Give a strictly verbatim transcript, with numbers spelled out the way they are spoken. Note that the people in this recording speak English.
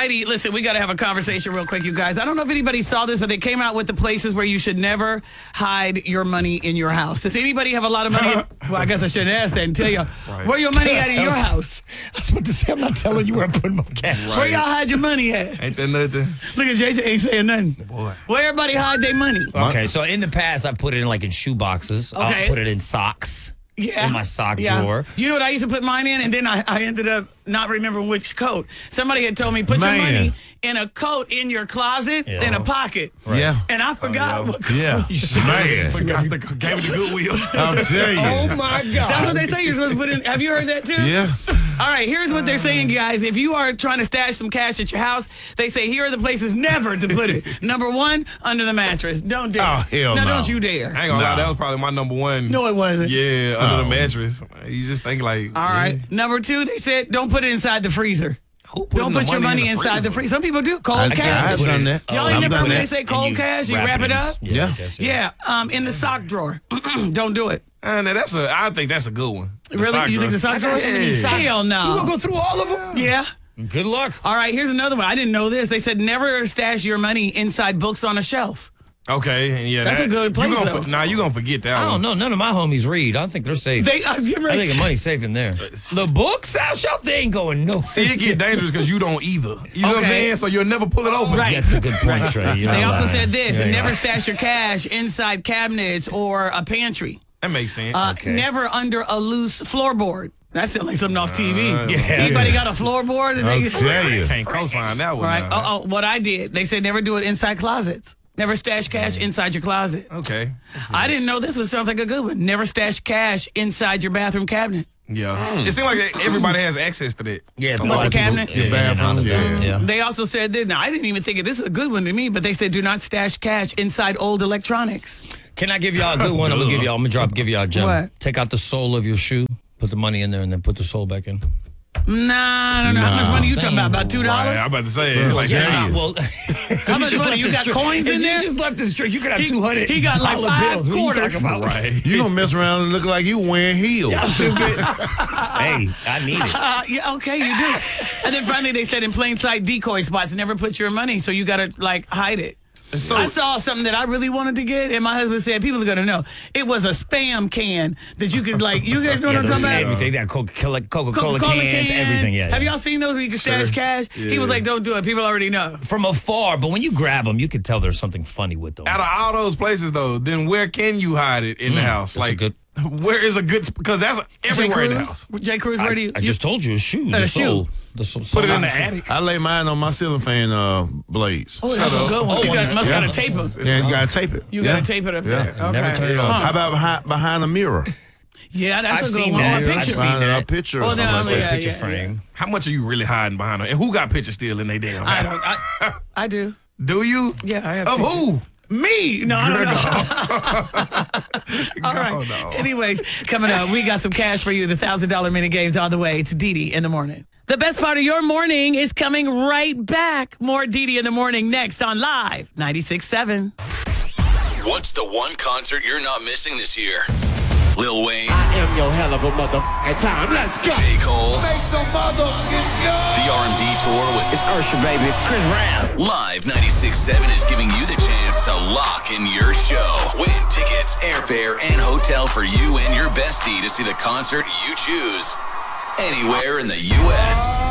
righty. Listen, we got to have a conversation real quick, you guys. I don't know if anybody saw this, but they came out with the places where you should never hide your money in your house. Does anybody have a lot of money? Well, I guess I shouldn't ask that and tell you. Right. Where your money at in your house? I was about to say, I'm not telling you where I'm putting my cash. Right. Where y'all hide your money at? Ain't that nothing? Look at J J ain't saying nothing. Boy. Where everybody hide their money? Okay, so in the past, I put it in like in shoe boxes. Okay. I'll put it in socks. Yeah. In my sock yeah. drawer. You know what I used to put mine in? And then I, I ended up not remembering which coat. Somebody had told me, put Man. your money in a coat in your closet, Yeah. in a pocket. Right. Yeah. And I forgot Oh, yeah. what coat. Yeah. Man. Forgot the, gave it the Goodwill. I'll tell you. Oh, my God. That's what they say you're supposed to put in. Have you heard that too? Yeah. All right, here's what they're saying, guys. If you are trying to stash some cash at your house, they say here are the places never to put it. Number one, under the mattress. Don't dare. Oh, hell no. no. Don't you dare. I ain't gonna No. lie, that was probably my number one. No, it wasn't. Yeah, under Oh. the mattress. You just think like. All right. Number two, they said don't put it inside the freezer. Who putting Don't the put your money in the inside the freezer? freezer. Some people do. Cold I, cash. I've done that. Y'all Oh, ain't I've never done heard they that. say cold you cash, you wrap it in- up? Yeah. Yeah. I guess, Yeah, um, in the sock drawer. Don't do it. Uh, now that's a. I think that's a good one. The Really? sock You think the drawer. sock drawer? so many socks. Hell no. You gonna go through all of them? Yeah. Good luck. All right, here's another one. I didn't know this. They said never stash your money inside books on a shelf. Okay, and yeah, That's that, a good place, You gonna, though. for- nah, you gonna forget that I one. don't know. None of my homies read. I don't think they're safe. They, uh, you're right. I think the money's safe in there. The books out shelf, they ain't going no. See, it get dangerous because you don't either. You know what I'm Okay. saying? So you'll never pull it open. Right. That's a good point, Trey. You're They not also lying. said this, Yeah, and yeah. never stash your cash inside cabinets or a pantry. That makes sense. Uh, Okay. Never under a loose floorboard. That sounds like something off T V. Uh, yeah. Anybody got a floorboard? that they- I'll tell you. Can't co-sign that one. Right. now. Oh, oh, what I did. They said never do it inside closets. Never stash cash inside your closet. Okay. I didn't know this one sounds like a good one. Never stash cash inside your bathroom cabinet. Yeah. It seems like everybody has access to that. Yeah, So a What, lot the of people- cabinet? Yeah, The bathrooms, yeah. yeah. yeah. They also said this. Now, I didn't even think of this is a good one to me, but they said do not stash cash inside old electronics. Can I give y'all a good one? I'm gonna give y'all. I'm gonna drop. Give y'all a gem. What? Take out the sole of your shoe. Put the money in there, and then put the sole back in. Nah, I don't know. How much Nah. money you talking about? About two Right, dollars? I'm about to say it. Like, Yeah. yeah. Well, How much money? You got coins in there? You just left the straight. You could have He- two hundred. he got like five bills. What are you quarters. talking about? Right. You gonna mess around and look like you wearing heels. Hey, I need it. Uh, yeah, okay, you do. And then finally they said in plain sight decoy spots, never put your money, so you got to like hide it. So, I saw something that I really wanted to get, and my husband said, people are going to know. It was a Spam can that you could, like, you guys know what Yeah, I'm those talking about? everything that Coca-Cola, Coca-Cola, Coca-Cola cans, can. everything. Yeah. Have yeah. y'all seen those where you can stash Sure. cash? He was Yeah. like, don't do it. People already know. From afar, but when you grab them, you can tell there's something funny with them. out of all those places, though, then where can you hide it in the house? that's a Like, good- where is a good? Because that's everywhere in the house. Jay Cruz, where I, do you? I you- just told you a shoe. Uh, The a sole. shoe. The sole. Put it in the attic. I lay mine on my ceiling fan uh, blades. Oh, that's a up. good one. Oh, you got, yeah. must got Yeah. to tape them. Yeah, you gotta tape it. You yeah. got to tape it up Yeah. there. Okay. Never turn it off. Huh. How about behind, behind a mirror? Yeah, that's I've a good seen one. that. Or a I've picture. seen Behind that. a picture or Oh, something no, like I mean, that. yeah, Picture yeah, frame. How much are you really hiding behind them? And who got pictures still in their damn I house? don't. I, I do. Do you? Yeah, I have. Of pictures. who? Me? No, I don't know. All right. No, no. Anyways, coming up, we got some cash for you. The one thousand dollars mini game's on the way. It's Didi in the morning. The best part of your morning is coming right back. More Didi in the morning next on Live ninety-six point seven. What's the one concert you're not missing this year? Lil Wayne, I am your hell of a mother. At time, let's go. J. Cole, the R and D tour with It's Usher, baby. Chris Brown. Live ninety-six point seven is giving you the chance to lock in your show. Win tickets, airfare, and hotel for you and your bestie to see the concert you choose anywhere in the U S